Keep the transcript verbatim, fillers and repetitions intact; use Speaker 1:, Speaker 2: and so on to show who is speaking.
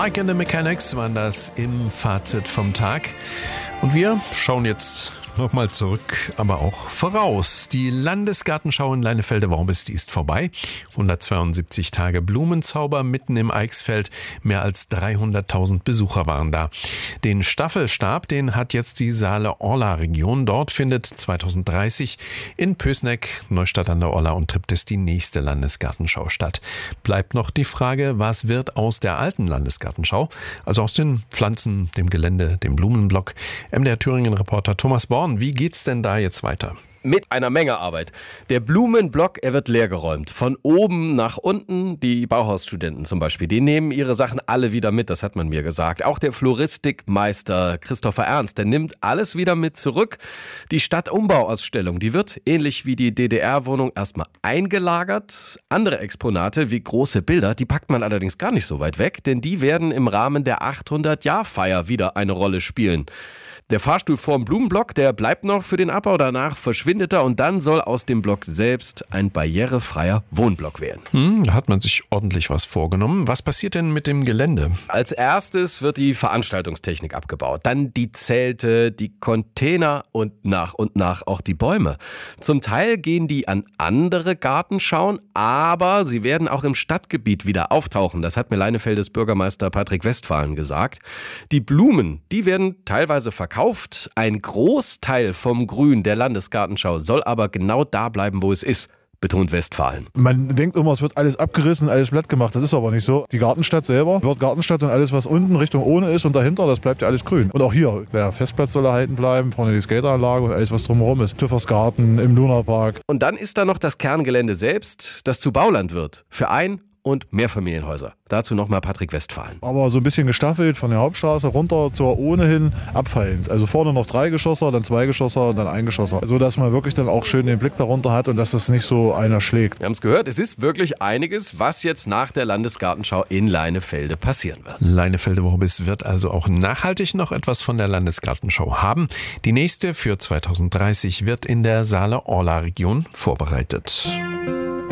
Speaker 1: Like in the Mechanics waren das im Fazit vom Tag. Und wir schauen jetzt nochmal zurück, aber auch voraus. Die Landesgartenschau in Leinefelde-Worbis, die ist vorbei. hundertzweiundsiebzig Tage Blumenzauber mitten im Eichsfeld. Mehr als dreihunderttausend Besucher waren da. Den Staffelstab, den hat jetzt die Saale-Orla-Region. Dort findet zweitausenddreißig in Pößneck, Neustadt an der Orla und Triptis die nächste Landesgartenschau statt. Bleibt noch die Frage, was wird aus der alten Landesgartenschau? Also aus den Pflanzen, dem Gelände, dem Blumenblock. M D R Thüringen-Reporter Thomas Born. Wie geht's denn da jetzt weiter?
Speaker 2: Mit einer Menge Arbeit. Der Blumenblock, er wird leergeräumt. Von oben nach unten. Die Bauhausstudenten zum Beispiel, die nehmen ihre Sachen alle wieder mit, das hat man mir gesagt. Auch der Floristikmeister Christopher Ernst, der nimmt alles wieder mit zurück. Die Stadtumbauausstellung, die wird, ähnlich wie die D D R-Wohnung, erstmal eingelagert. Andere Exponate, wie große Bilder, die packt man allerdings gar nicht so weit weg, denn die werden im Rahmen der achthundert-Jahr-Feier wieder eine Rolle spielen. Der Fahrstuhl vorm Blumenblock, der bleibt noch für den Abbau, danach verschwindet er und dann soll aus dem Block selbst ein barrierefreier Wohnblock werden.
Speaker 1: Hm, da hat man sich ordentlich was vorgenommen. Was passiert denn mit dem Gelände?
Speaker 2: Als erstes wird die Veranstaltungstechnik abgebaut, dann die Zelte, die Container und nach und nach auch die Bäume. Zum Teil gehen die an andere Gartenschauen, aber sie werden auch im Stadtgebiet wieder auftauchen. Das hat mir Leinefeldes Bürgermeister Patrick Westphalen gesagt. Die Blumen, die werden teilweise verkauft. Ein Großteil vom Grün der Landesgartenschau soll aber genau da bleiben, wo es ist, betont Westphalen.
Speaker 3: Man denkt immer, es wird alles abgerissen, alles platt gemacht. Das ist aber nicht so. Die Gartenstadt selber wird Gartenstadt und alles, was unten Richtung Ohne ist und dahinter, das bleibt ja alles grün. Und auch hier, der Festplatz soll erhalten bleiben, vorne die Skateranlage und alles, was drumherum ist. Tüffersgarten, im Lunapark.
Speaker 2: Und dann ist da noch das Kerngelände selbst, das zu Bauland wird. Für ein- und Mehrfamilienhäuser. Dazu nochmal Patrick Westphalen.
Speaker 3: Aber so ein bisschen gestaffelt von der Hauptstraße runter zur ohnehin abfallend. Also vorne noch Dreigeschosser, dann Zweigeschosser und dann Eingeschosser. So dass man wirklich dann auch schön den Blick darunter hat und dass das nicht so einer schlägt.
Speaker 2: Wir haben es gehört, es ist wirklich einiges, was jetzt nach der Landesgartenschau in Leinefelde passieren wird.
Speaker 1: Leinefelde-Worbis wird also auch nachhaltig noch etwas von der Landesgartenschau haben. Die nächste für zweitausenddreißig wird in der Saale-Orla-Region vorbereitet.